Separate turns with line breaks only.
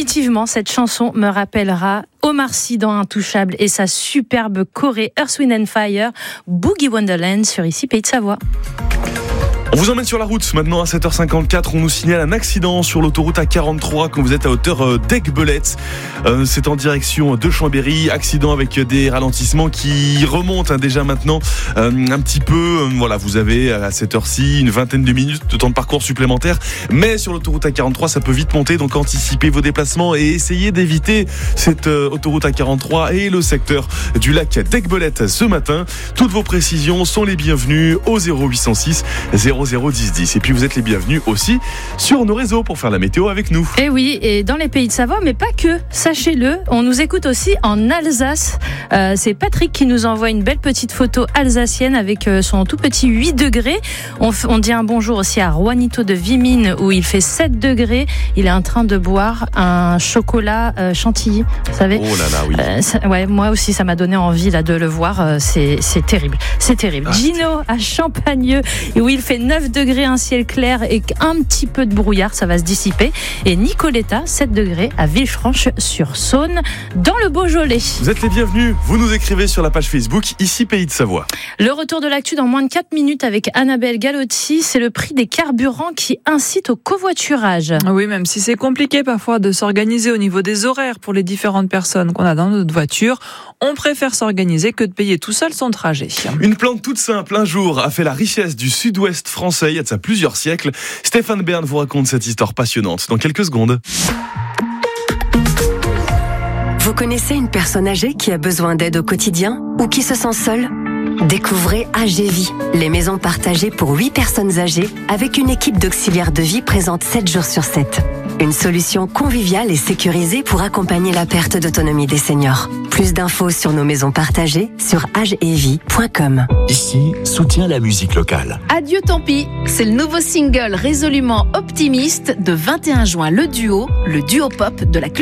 définitivement, cette chanson me rappellera Omar Sy dans Intouchable et sa superbe choré Earth, Wind & Fire, Boogie Wonderland sur ici Pays de Savoie.
On vous emmène sur la route maintenant à 7h54. On nous signale un accident sur l'autoroute A43 quand vous êtes à hauteur d'Aiguebelette. C'est en direction de Chambéry. Accident avec des ralentissements qui remontent déjà maintenant un petit peu. Voilà, vous avez à cette heure-ci une vingtaine de minutes de temps de parcours supplémentaire. Mais sur l'autoroute A43, ça peut vite monter. Donc anticipez vos déplacements et essayez d'éviter cette autoroute A43 et le secteur du lac d'Aiguebelette ce matin. Toutes vos précisions sont les bienvenues au 0806 001010. Et puis vous êtes les bienvenus aussi sur nos réseaux pour faire la météo avec nous.
Et oui, et dans les Pays de Savoie, mais pas que, sachez-le, on nous écoute aussi en Alsace. C'est Patrick qui nous envoie une belle petite photo alsacienne avec son tout petit 8 degrés. On dit un bonjour aussi à Juanito de Vimine où il fait 7 degrés. Il est en train de boire un chocolat chantilly, vous savez.
Oh là là, oui.
Ouais, moi aussi, ça m'a donné envie là, de le voir. C'est terrible. C'est terrible.
Ah,
Gino à Champagneux où il fait 9 degrés, un ciel clair et un petit peu de brouillard, ça va se dissiper. Et Nicoletta, 7 degrés à Villefranche-sur-Saône, dans le Beaujolais.
Vous êtes les bienvenus, vous nous écrivez sur la page Facebook, ici Pays de Savoie.
Le retour de l'actu dans moins de 4 minutes avec Annabelle Galotti, c'est le prix des carburants qui incite au covoiturage.
Oui, même si c'est compliqué parfois de s'organiser au niveau des horaires pour les différentes personnes qu'on a dans notre voiture, on préfère s'organiser que de payer tout seul son trajet.
Une plante toute simple, un jour, a fait la richesse du sud-ouest français il y a de ça plusieurs siècles. Stéphane Bern vous raconte cette histoire passionnante dans quelques secondes.
Vous connaissez une personne âgée qui a besoin d'aide au quotidien ou qui se sent seule ? Découvrez AGVie, les maisons partagées pour 8 personnes âgées avec une équipe d'auxiliaires de vie présente 7 jours sur 7. Une solution conviviale et sécurisée pour accompagner la perte d'autonomie des seniors. Plus d'infos sur nos maisons partagées sur agevie.com.
Ici, soutient la musique locale.
Adieu tant pis, c'est le nouveau single résolument optimiste de 21 juin, le duo pop de la